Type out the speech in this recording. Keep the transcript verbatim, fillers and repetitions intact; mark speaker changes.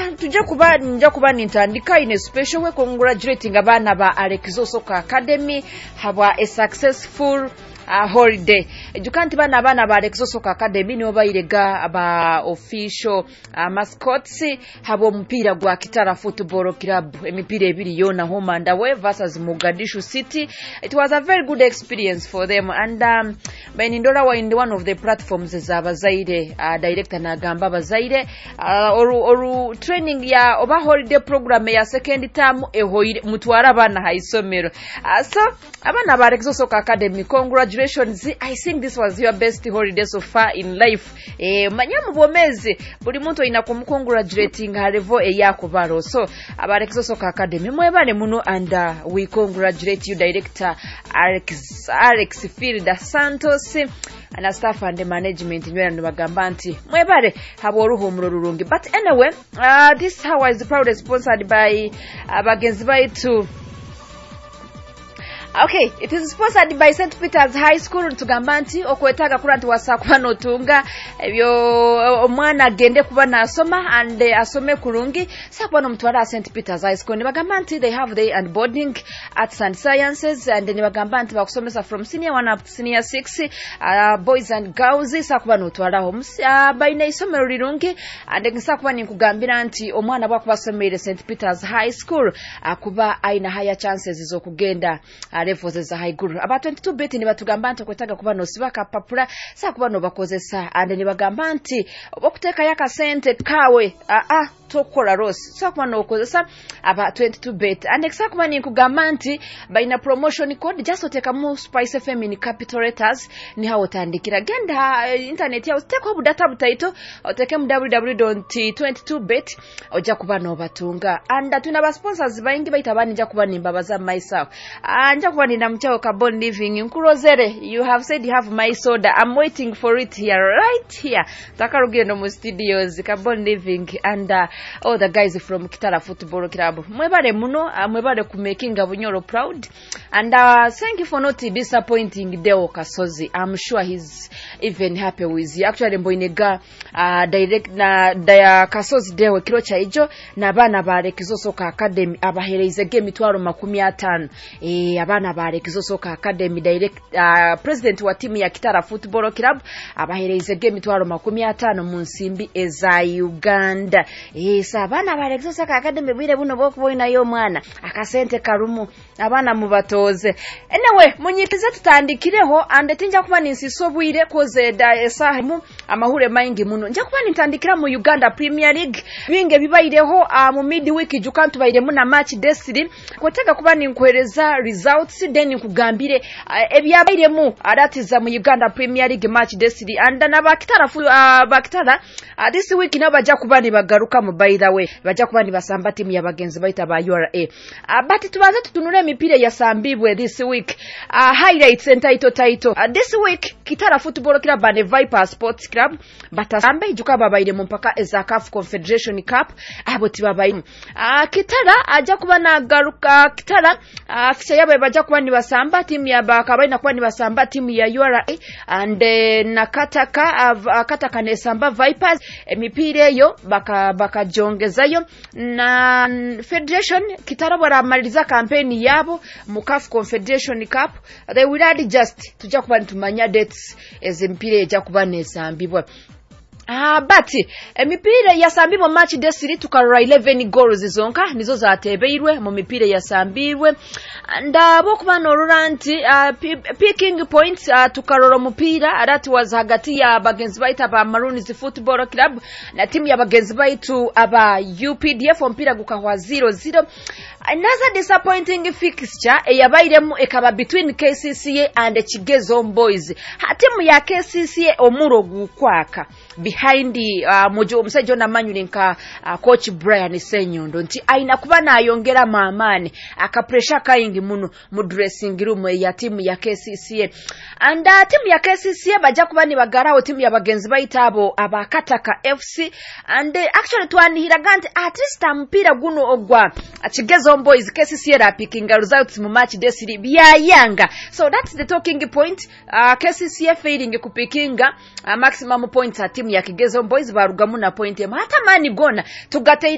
Speaker 1: tujja kuba nja kuba nintandika in a special way congratulating abaana ba Alexizo Soccer Academy habwa a successful Uh, holiday ejukanti bana abana ba Alexizo Soccer Academy nibo bayirega aba official uh, mascots habo mpira gwa Kitara Football Club emipira ebiri yona home and away versus Mogadishu City. It was a very good experience for them, and um, Benindola were in one of the platforms za bazaire uh, director na gamba bazaire uh, oru, oru training ya oba holiday program ya second term ehoire mutwara bana haisomero uh, so abana ba Alexizo Soccer Academy, congratulations. I think this was your best holiday so far in life. Eh manyamu bomezi buli muntu ina kumcongratulating harevo eyakubaro. So aba Alexizo Soccer Academy mwebale muno, and uh, we congratulate you director Alex Alex Fielder Santos and staff and the management nywera ndibagamba nti mwebale habo ruhumuro rurungi. But anyway, uh, this how is proudly sponsored by abagenzi baitu. Okay, it is sponsored by Saint Peter's High School tugambanti okwetaga kuranti wasakwa notunga ebyo omwana agende kuba nasoma and uh, asome kurungi sakwa no mtwara Saint Peter's High School nibagambanti they have day and boarding arts and sciences, and nibagambanti bakusomesa from senior one up to senior six uh, boys and girls sakwa no twara homes uh, baina isomero rirungi, and ngisakwa ninkugambira nti omwana bwakubasomere Saint Peter's High School akuba aina higher chances zo kugenda uh, levels za high guru. About twenty-two beti ni batugamba nti kwetaga kuba no sibaka papula sa kuba no bakozesa, and ni bagamba nti okuteka yaka sente kawe a a tokola rose sa kuba no kozesa about twenty-two bet, and exactly ni kugamba nti baina promotion code just oteka mu Spice F M in capital letters ni hawo tandikira genda uh, internet ya uteka obu data butaito oteke mu w w w dot twenty-two bet oja kuba no batunga, and tuna ba sponsors baingi baitabani nja kuba nimba baza myself anja kuba nina mchao Carbon Living Nkurozere. You have said you have my soda. I'm waiting for it here, right here. Takarugire no mu studios Carbon Living, and uh, all the guys from Kitara Football Club. Mwebale muno, uh, mwebale ku making Bunyoro proud, and uh, thank you for not disappointing Deo Kasozi. I'm sure he's even happy with you. Actually mboinega uh, direct na Daya Kasozi Deo kiro cha ijo na bana ba Alexizo Soccer Academy abahereze game twaro makumi atano. Eh abana ba Alexizo Soccer Academy direct uh, president wa timu ya Kitara Football Club abahereze game twaro makumi atano mu nsimbi eza Uganda. Eh sa abana ba Alexizo Soccer Academy bire buno bokuboina yo mwana akasente karumu abana mubatoze. Anyway munyikize tutandikireho, and tinja kuba ninsisobwire koze da esahimu amahure maingi muno nja kuba nitandikira mu Uganda Premier League binge bibaireho uh, mu midweek jukantu baire mu na match destiny kwetega kuba ninkwereza results then nkugambire uh, ebyabairemu adatiza mu Uganda Premier League match destiny, and nabakitara uh, bakitara uh, this week nabaja kuba ni bagaruka mu by the way baja kuba ni basamba timu ya bagenzi baita ba U R A uh, but tubaze tutunure emipira ya sambibwe this week uh, highlights and title title uh, this week Kitara Football Club and Viper Sports Club batasambe ijuka babaire mu mpaka eza C A F Confederation Cup abo tibabaire uh, Kitara aja kuba na garuka Kitara uh, fisha yabo baja kuba ni basamba timu ya bakabaina kuba ni basamba timu ya U R A, and uh, nakataka uh, kataka nesamba Vipers emipira yo baka baka jongezayo na Federation Kitara baramaliza campaign yabo mu C A F Confederation Cup. They will add just tuja kuba ntumanya dates ezempire eja kuba nesambibwa. Ah, but emipira ya sambibwa match desiri tukarora eleven goals zonka nizo zatebeirwe mu mipira ya sambirwe, ndabo kuba noruranti uh, picking points uh, tukarora mupira that was hagati ya bagenzi baita ba Maroons Football Club na timu ya bagenzi baitu aba U P D F mpira gukahwa zero zero. Another disappointing fixture eyabairemu ekaba between K C C A and Chigezo Boys. Timu ya K C C A omuro gukwaka behind the uh, mojo msejo na manyulinka uh, coach Brian Senyondo nti aina kuba na ayongera maamani aka pressure kayingi muno mu dressing room ya timu ya K C C A, and uh, timu ya K C C A baja kuba ni bagaraho timu ya bagenzi baitabo abakataka F C, and uh, actually twanihira ganti at least mpira guno ogwa Chigezo Boys K C C A rapicking results mu match desiri bya yanga. So that's the talking point. uh, K C C A failing kupickinga uh, maximum points at timu ya Kigezo Boys barugamu na point hata mani gona tugate